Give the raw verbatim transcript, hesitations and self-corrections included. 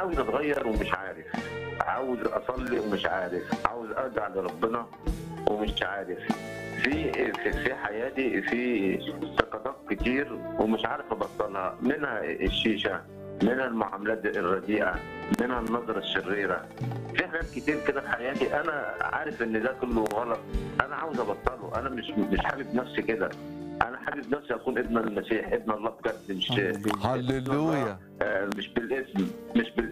عاوز اتغير ومش عارف، عاوز اصلي ومش عارف، عاوز ارجع لربنا ومش عارف. في في في حياتي في سقطات كتير ومش عارف ابطلها، منها الشيشه، منها المعاملات الرديئه، منها النظره الشريره. في حاجات كتير كده في حياتي انا عارف ان ده كله غلط، انا عاوز ابطله، انا مش مش حابب نفسي كده. انا حابب نفسي اكون ابن المسيح، ابن الله بجد، مش ابن الله هللويا. آه، مش بالاسم، مش بالاسم